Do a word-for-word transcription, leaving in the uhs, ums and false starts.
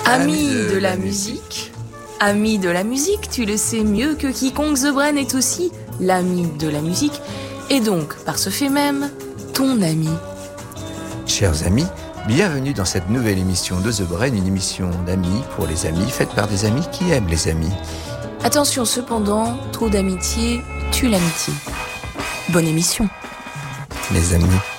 Amis de, de la musique, amis de la musique, tu le sais mieux que quiconque, The Brain est aussi l'ami de la musique, et donc, par ce fait même, ton ami. Chers amis, bienvenue dans cette nouvelle émission de The Brain, une émission d'amis pour les amis, faite par des amis qui aiment les amis. Attention cependant, trop d'amitié tue l'amitié. Bonne émission. Mes amis.